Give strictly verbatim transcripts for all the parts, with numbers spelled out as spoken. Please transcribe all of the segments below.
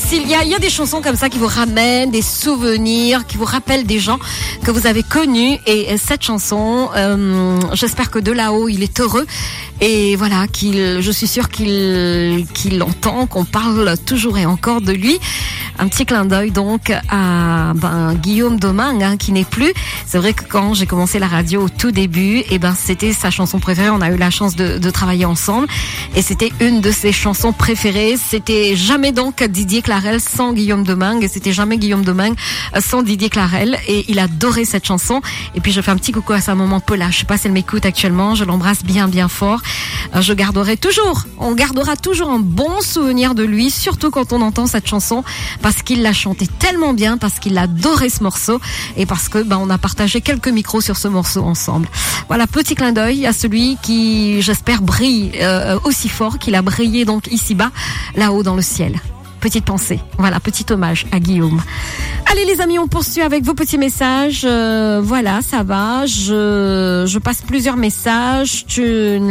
facile. Il y a, il y a des chansons comme ça qui vous ramènent des souvenirs, qui vous rappellent des gens que vous avez connus. Et cette chanson, euh, j'espère que de là-haut, il est heureux. Et voilà, qu'il, je suis sûre qu'il, qu'il entend, qu'on parle toujours et encore de lui. Un petit clin d'œil donc à ben, Guillaume Domingue, hein, qui n'est plus. C'est vrai que quand j'ai commencé la radio au tout début, et ben c'était sa chanson préférée. On a eu la chance de, de travailler ensemble, et c'était une de ses chansons préférées. C'était jamais donc Didier Clarel sans Guillaume Domingue, et c'était jamais Guillaume Domingue sans Didier Clarel. Et il adorait cette chanson. Et puis je fais un petit coucou à sa maman Paula. Je sais pas si elle m'écoute actuellement. Je l'embrasse bien bien fort. Je garderai toujours, on gardera toujours un bon souvenir de lui, surtout quand on entend cette chanson, parce qu'il l'a chanté tellement bien, parce qu'il adorait ce morceau, et parce que ben on a partagé quelques micros sur ce morceau ensemble. Voilà, petit clin d'œil à celui qui, j'espère, brille euh, aussi fort qu'il a brillé donc ici-bas, là-haut dans le ciel. Petite pensée, voilà, petit hommage à Guillaume. Allez les amis, on poursuit avec vos petits messages. Euh, voilà, ça va. Je, je passe plusieurs messages. Tu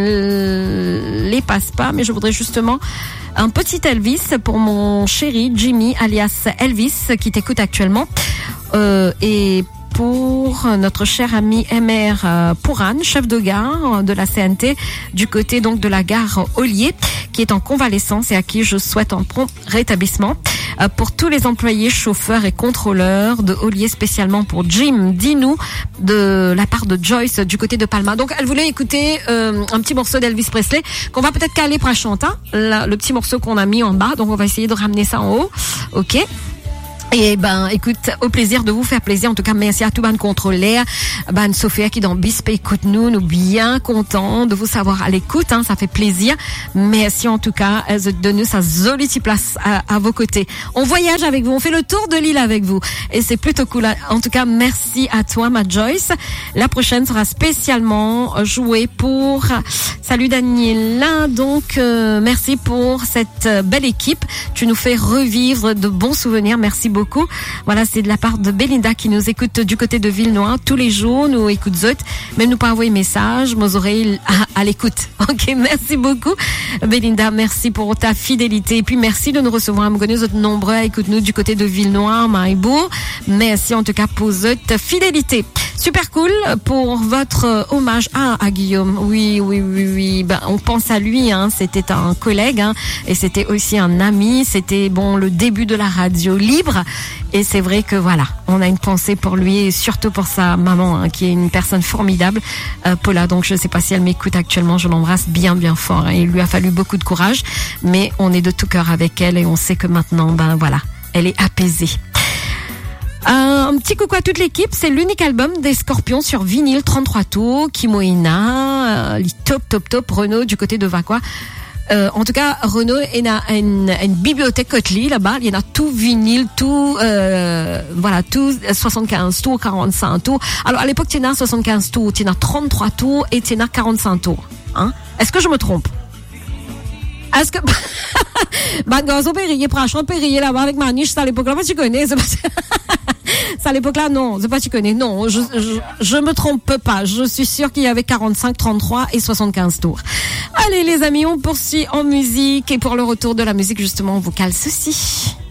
ne les passes pas, mais je voudrais justement un petit Elvis pour mon chéri Jimmy, alias Elvis, qui t'écoute actuellement. Euh, et pour notre cher ami M R Pouran, chef de gare de la C N T, du côté donc de la gare Ollier, qui est en convalescence et à qui je souhaite un prompt rétablissement. Pour tous les employés, chauffeurs et contrôleurs de Ollier, spécialement pour Jim Dinou, de la part de Joyce du côté de Palma. Donc elle voulait écouter euh, un petit morceau d'Elvis Presley qu'on va peut-être caler pour la chante, hein, la, le petit morceau qu'on a mis en bas. Donc on va essayer de ramener ça en haut. Ok. Et ben, écoute, au plaisir de vous faire plaisir. En tout cas, merci à tout ban contrôleur, ban Sophia qui dans Bispe écoute nous, nous bien contents de vous savoir à l'écoute, hein, ça fait plaisir. Merci en tout cas de nous sa jolie place à, à vos côtés. On voyage avec vous, on fait le tour de l'île avec vous, et c'est plutôt cool. En tout cas, merci à toi, ma Joyce. La prochaine sera spécialement jouée pour. Salut Daniela, donc euh, merci pour cette belle équipe. Tu nous fais revivre de bons souvenirs. Merci beaucoup. Beaucoup. Voilà, c'est de la part de Belinda qui nous écoute du côté de Villenoix tous les jours, nous écoute Zot, même nous pas envoyer message, nos oreilles à, à l'écoute. Ok, merci beaucoup Belinda, merci pour ta fidélité, et puis merci de nous recevoir. Nous sommes nombreux à écouter nous du côté de Villenoix, Maïbourg. Merci en tout cas pour votre fidélité. Super cool pour votre hommage à, à Guillaume. Oui, oui, oui, oui. Ben, on pense à lui, hein. C'était un collègue, hein, et c'était aussi un ami. C'était bon le début de la radio libre. Et c'est vrai que voilà, on a une pensée pour lui, et surtout pour sa maman, hein, qui est une personne formidable, euh, Paula. Donc je sais pas si elle m'écoute actuellement, je l'embrasse bien, bien fort. Hein. Il lui a fallu beaucoup de courage, mais on est de tout cœur avec elle, et on sait que maintenant, ben voilà, elle est apaisée. Un petit coucou à toute l'équipe, c'est l'unique album des Scorpions sur vinyle trente-trois tours, Kimoina, euh, top top top, Renault du côté de Vacqua. Euh, en tout cas, Renault il a une, une bibliothèque Cotely là-bas, il y en a tout vinyle, tout euh, voilà, tout soixante-quinze tours, quarante-cinq tours. Alors à l'époque, tu en as soixante-quinze tours, tu en as trente-trois tours et tu en as quarante-cinq tours. Hein? Est-ce que je me trompe? Est-ce que bah gazo périllé prachon périllé là-bas avec Maniche, ça à l'époque là, moi tu connais, c'est pas ça à l'époque là, non, c'est pas tu connais, non, je, je je me trompe pas, je suis sûre qu'il y avait quarante-cinq, trente-trois et soixante-quinze tours. Allez les amis, on poursuit en musique, et pour le retour de la musique justement, on vous cale ceci.